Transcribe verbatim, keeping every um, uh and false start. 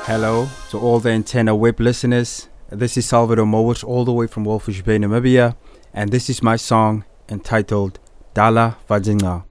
Hello to all the Antenna Web listeners. This is Salvador Mowat all the way from Walvis Bay, Namibia, and this is my song entitled Dala Vajinga.